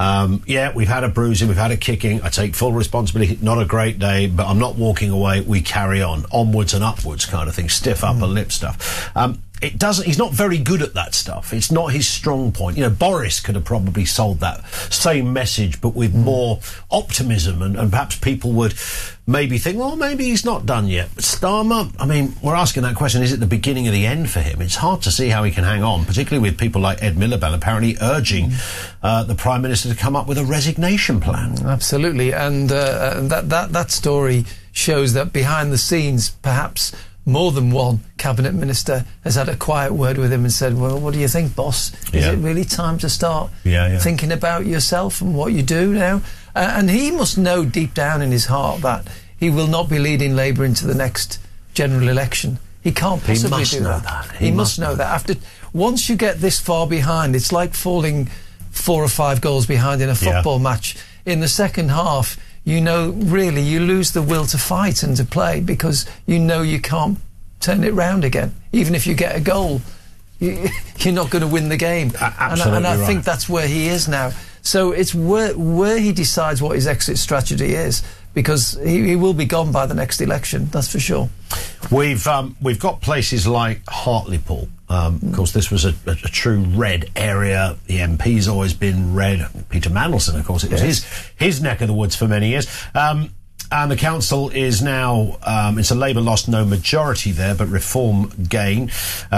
We've had a bruising, we've had a kicking, I take full responsibility, not a great day, but I'm not walking away, we carry on, onwards and upwards kind of thing, stiff upper lip stuff. He's not very good at that stuff. It's not his strong point. Boris could have probably sold that same message, but with more optimism, and perhaps people would maybe think, well, maybe he's not done yet. But Starmer, I mean, we're asking that question, is it the beginning of the end for him? It's hard to see how he can hang on, particularly with people like Ed Miliband apparently urging the Prime Minister to come up with a resignation plan. Absolutely, and that story shows that behind the scenes, perhaps more than one cabinet minister has had a quiet word with him and said, well, what do you think, boss? Is it really time to start thinking about yourself and what you do now? And he must know deep down in his heart that he will not be leading Labour into the next general election. He can't possibly do that. He must know that. Once you get this far behind, it's like falling 4 or 5 goals behind in a football match. In the second half, really, you lose the will to fight and to play because you can't turn it round again. Even if you get a goal, you're not going to win the game. And I think that's where he is now. So it's where he decides what his exit strategy is, because he will be gone by the next election, that's for sure. We've got places like Hartlepool. Of course, this was a true red area. The MP's always been red. Peter Mandelson, of course, it was his neck of the woods for many years. And the council is now, it's a Labour loss, no majority there, but Reform gains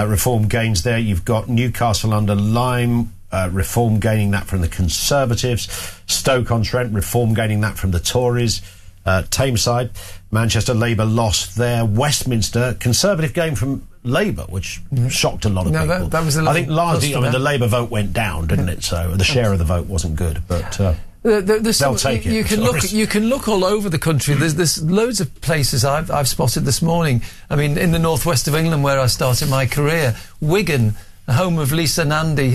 there. You've got Newcastle under Lyme, Reform gaining that from the Conservatives. Stoke-on-Trent, Reform gaining that from the Tories. Tameside, Manchester, Labour lost there. Westminster, Conservative gain from Labour, which shocked a lot of people. That was I think largely, the Labour vote went down, didn't it? So the share of the vote wasn't good. But They'll take it. You can look all over the country. There's loads of places I've spotted this morning. I mean, in the northwest of England, where I started my career, Wigan, the home of Lisa Nandy,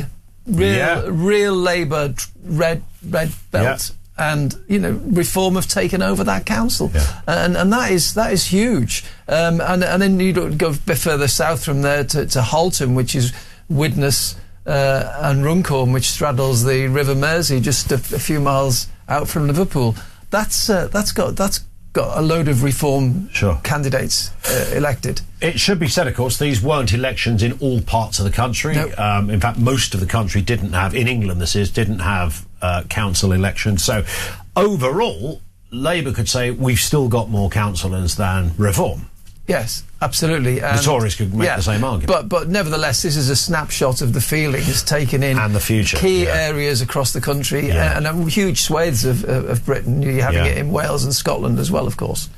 real Labour red belt. Yeah. And Reform have taken over that council, and that is huge. And then you go a bit further south from there to Halton, which is Widnes and Runcorn, which straddles the River Mersey, just a few miles out from Liverpool. That's got a load of Reform candidates elected. It should be said, of course, these weren't elections in all parts of the country. Nope. In fact, most of the country didn't have, in England didn't have council elections. So overall, Labour could say we've still got more councillors than Reform. Yes, absolutely. The Tories could make the same argument. But nevertheless, this is a snapshot of the feelings taken in and the future. Key areas across the country and huge swathes of Britain. You're having it in Wales and Scotland as well, of course.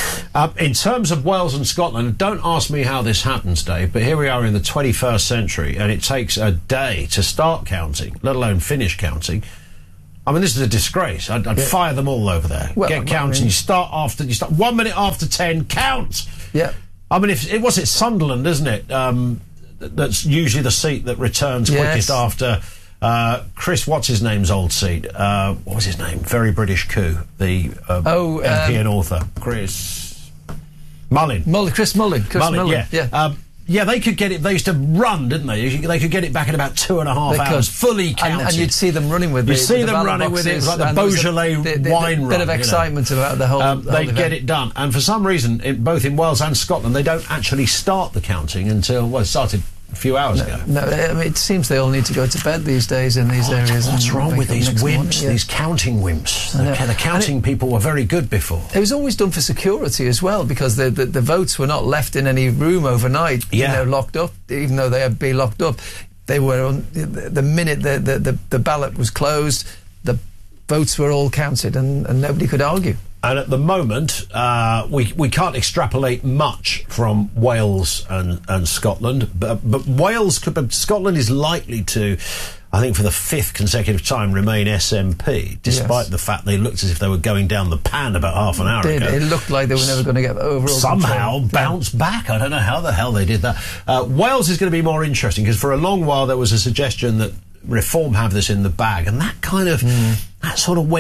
In terms of Wales and Scotland, don't ask me how this happens, Dave, but here we are in the 21st century and it takes a day to start counting, let alone finish counting. I mean, this is a disgrace. I'd fire them all over there. Well, get counting. You start 1 minute after 10. Count. Yeah. I mean, it's Sunderland, isn't it? That's usually the seat that returns quickest after Chris. What's his name's old seat? What was his name? Very British coup. The MP and author Chris Mullin. Chris Mullin. Yeah, they could get it. They used to run, didn't they? They could get it back in about 2.5 hours, fully counted. And you'd see them running with it. You see them running with it. It was like the Beaujolais wine run. Bit of excitement about the whole. They'd get it done, and for some reason, both in Wales and Scotland, they don't actually start the counting until it started a few hours ago. No, I mean, it seems they all need to go to bed these days in these areas. What's wrong with these wimps, these counting wimps? The counting people were very good before. It was always done for security as well, because the votes were not left in any room overnight, locked up, even though they had been locked up. They were, the minute the ballot was closed, the votes were all counted and nobody could argue. And at the moment, we can't extrapolate much from Wales and Scotland, but Scotland is likely to, I think, for the 5th consecutive time, remain SNP, despite the fact they looked as if they were going down the pan about half an hour ago. It looked like they were never going to get overall somehow bounce back. I don't know how the hell they did that. Wales is going to be more interesting, because for a long while there was a suggestion that Reform have this in the bag, and that kind of that sort of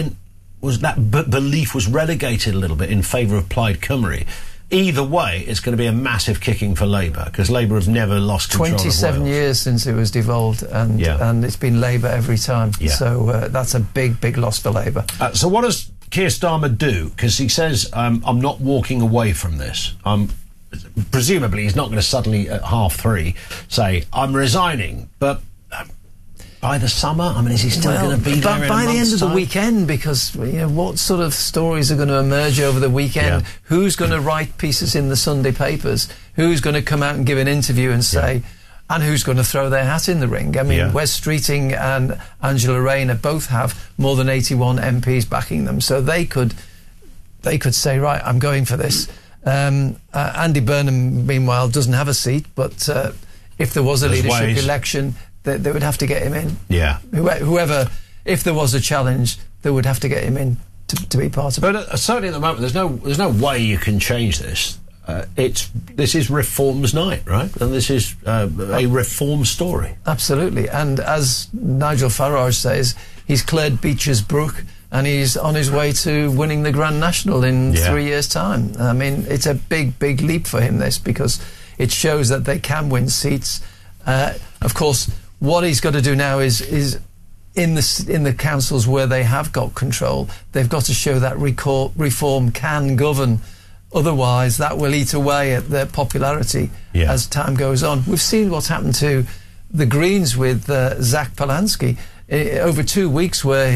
belief was relegated a little bit in favour of Plaid Cymru. Either way, it's going to be a massive kicking for Labour, because Labour have never lost control of Wales. 27 years since it was devolved, and it's been Labour every time. Yeah. So that's a big loss for Labour. So what does Keir Starmer do? Because he says, I'm not walking away from this. Presumably he's not going to suddenly at 3:30 say, I'm resigning, but by the summer, I mean, is he still going to be there by the end of the weekend? Because what sort of stories are going to emerge over the weekend? Who's going to write pieces in the Sunday papers? Who's going to come out and give an interview and say, and who's going to throw their hat in the ring? I mean, Wes Streeting and Angela Rayner both have more than 81 MPs backing them, so they could say, right, I'm going for this. Andy Burnham, meanwhile, doesn't have a seat, but if there was a leadership election, they would have to get him in. Yeah. Whoever, if there was a challenge, they would have to get him in to be part of it. But certainly at the moment, there's no way you can change this. This is Reform's night, right? And this is a Reform story. Absolutely. And as Nigel Farage says, he's cleared Beecher's Brook, and he's on his way to winning the Grand National in 3 years' time. I mean, it's a big leap for him, this, because it shows that they can win seats. Of course, what he's got to do now is in the councils where they have got control, they've got to show that Reform can govern. Otherwise, that will eat away at their popularity as time goes on. We've seen what's happened to the Greens with Zach Polanski over 2 weeks, where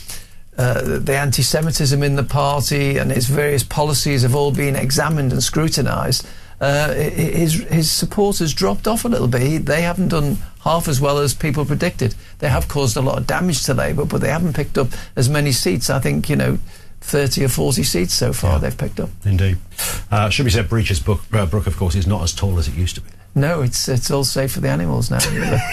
the anti-Semitism in the party and his various policies have all been examined and scrutinised. His support has dropped off a little bit. They haven't done half as well as people predicted. They have caused a lot of damage to Labour, but they haven't picked up as many seats. I think 30 or 40 seats so far they've picked up. Indeed. Should be said, Breaches Brook, of course, is not as tall as it used to be. No, it's all safe for the animals now.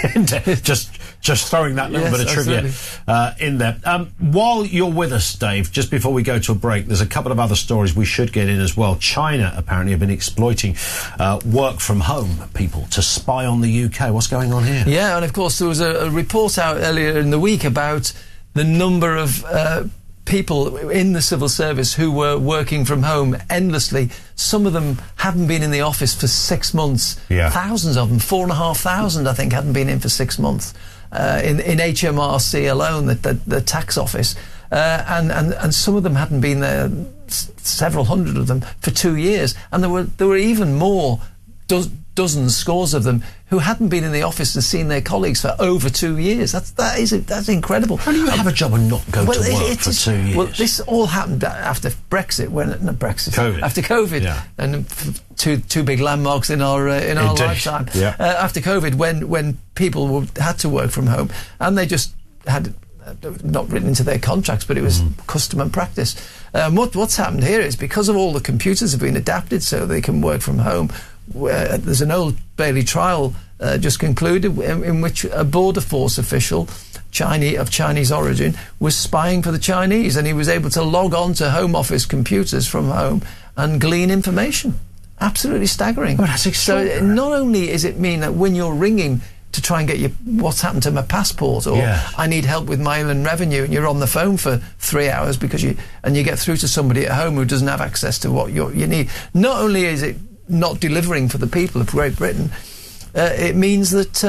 just throwing that little bit of trivia in there. While you're with us, Dave, just before we go to a break, there's a couple of other stories we should get in as well. China apparently have been exploiting work from home people to spy on the UK. What's going on here? Yeah, and of course there was a report out earlier in the week about the number of people in the civil service who were working from home endlessly. Some of them hadn't been in the office for 6 months. Yeah. Thousands of them, 4,500 I think, hadn't been in for 6 months in HMRC alone, the tax office, and some of them hadn't been there, several hundred of them, for 2 years, and there were even more, dozens, scores of them who hadn't been in the office and seen their colleagues for over 2 years. That's incredible. How do you have a job and not go to work for 2 years? Well, this all happened after Brexit, COVID. After COVID, yeah. And two big landmarks in our lifetime. Yeah. After COVID, when people had to work from home, and they just had not written into their contracts, but it was custom and practice. What's happened here is, because of all the computers have been adapted so they can work from home. There's an Old Bailey trial just concluded in which a border force official of Chinese origin was spying for the Chinese, and he was able to log on to Home Office computers from home and glean information. Absolutely staggering. Well, that's extraordinary. So not only is it mean that when you're ringing to try and get what's happened to my passport, or I need help with my Inland Revenue, and you're on the phone for 3 hours because you get through to somebody at home who doesn't have access to what you need. Not only is it not delivering for the people of Great Britain, it means that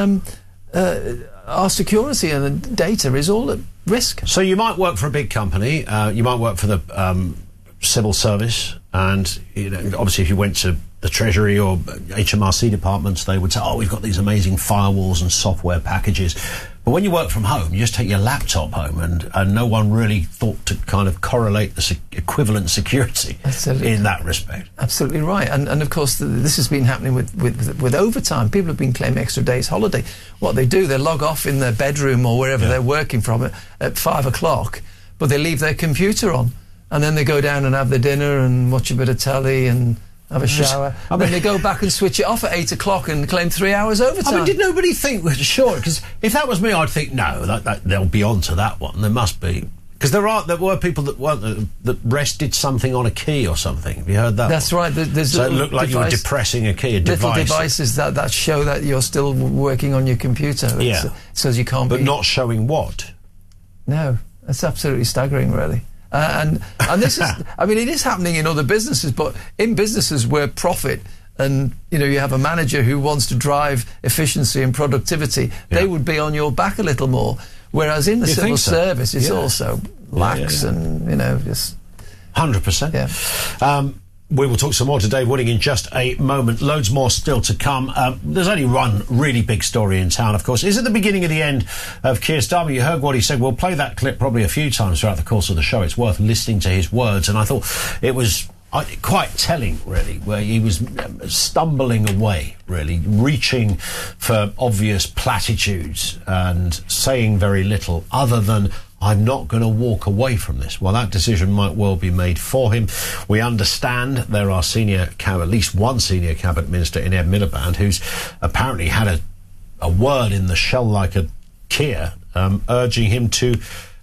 our security and the data is all at risk. So you might work for a big company, you might work for the civil service, and obviously if you went to the Treasury or HMRC departments, they would say, we've got these amazing firewalls and software packages. But when you work from home, you just take your laptop home, and no one really thought to kind of correlate the equivalent security in that respect. Absolutely right. And of course, this has been happening with overtime. People have been claiming extra days holiday. What they do, they log off in their bedroom or wherever they're working from at 5 o'clock, but they leave their computer on. And then they go down and have their dinner and watch a bit of telly and have a shower. And then they go back and switch it off at 8 o'clock and claim 3 hours overtime. I mean, did nobody think, sure, because if that was me, I'd think, no, they'll be on to that one. There must be. Because there were people that rested something on a key or something. Have you heard that? That's right. So it looked like you were depressing a key, a device. Little devices that show that you're still working on your computer. Yeah. So you can't But not showing what? No. That's absolutely staggering, really. And this is, I mean, it is happening in other businesses, but in businesses where profit and, you have a manager who wants to drive efficiency and productivity, they would be on your back a little more. Whereas in the civil service, it's also lax and, just... 100%. Yeah. We will talk some more to Dave Wooding in just a moment. Loads more still to come. There's only one really big story in town, of course. Is it the beginning of the end of Keir Starmer? You heard what he said. We'll play that clip probably a few times throughout the course of the show. It's worth listening to his words. And I thought it was quite telling, really, where he was stumbling away, really, reaching for obvious platitudes and saying very little other than, I'm not going to walk away from this. Well, that decision might well be made for him. We understand there are at least one senior cabinet minister in Ed Miliband who's apparently had a word in the shell like a Keir, urging him to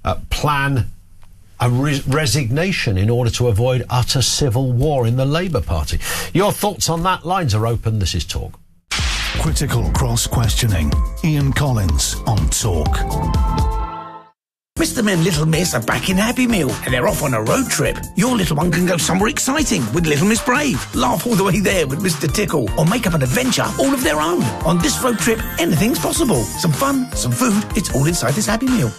plan a resignation in order to avoid utter civil war in the Labour Party. Your thoughts on that? Lines are open. This is Talk. Critical cross-questioning. Ian Collins on Talk. Mr. and Little Miss are back in Happy Meal and they're off on a road trip. Your little one can go somewhere exciting with Little Miss Brave, laugh all the way there with Mr. Tickle, or make up an adventure all of their own. On this road trip, anything's possible. Some fun, some food, it's all inside this Happy Meal.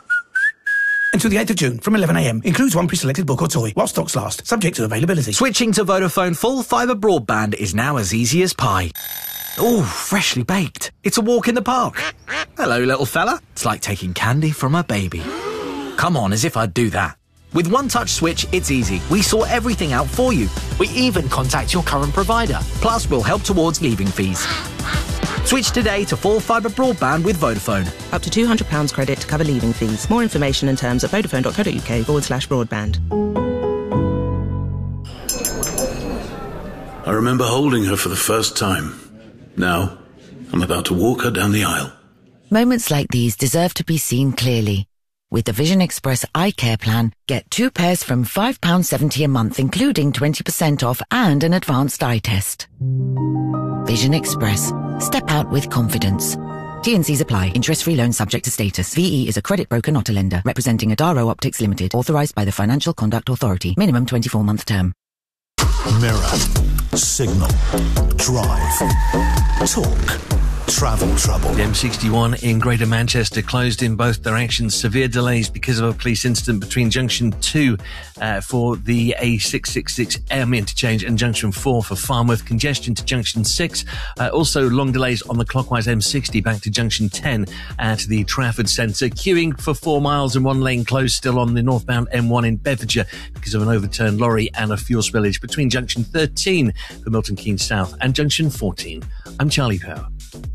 Until the 8th of June from 11 a.m. Includes one pre-selected book or toy while stocks last, subject to availability. Switching to Vodafone full fibre broadband is now as easy as pie. Ooh, freshly baked. It's a walk in the park. Hello, little fella. It's like taking candy from a baby. Come on, as if I'd do that. With One Touch Switch, it's easy. We sort everything out for you. We even contact your current provider. Plus, we'll help towards leaving fees. Switch today to full fibre broadband with Vodafone. Up to £200 credit to cover leaving fees. More information and terms at vodafone.co.uk/broadband. I remember holding her for the first time. Now, I'm about to walk her down the aisle. Moments like these deserve to be seen clearly. With the Vision Express Eye Care Plan, get 2 pairs from £5.70 a month, including 20% off and an advanced eye test. Vision Express. Step out with confidence. T&Cs apply. Interest-free loan subject to status. VE is a credit broker, not a lender. Representing Adaro Optics Limited. Authorised by the Financial Conduct Authority. Minimum 24-month term. Mirror, signal, drive, talk, travel trouble. The M61 in Greater Manchester closed in both directions. Severe delays because of a police incident between Junction 2 for the A666 M interchange and Junction 4 for Farnworth. Congestion to Junction 6. Also long delays on the clockwise M60 back to Junction 10 to the Trafford Centre. Queuing for 4 miles and 1 lane closed still on the northbound M1 in Bedfordshire because of an overturned lorry and a fuel spillage between Junction 13 for Milton Keynes South and Junction 14. I'm Charlie Power.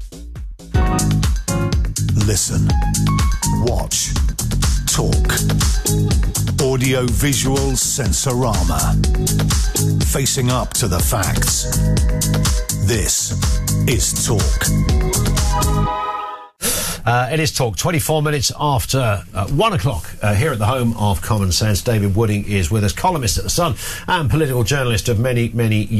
Listen, watch, talk. Audio-visual Sensorama. Facing up to the facts. This is Talk. It is Talk, 24 minutes after 1 o'clock here at the home of Common Sense. David Wooding is with us, columnist at The Sun and political journalist of many, many years.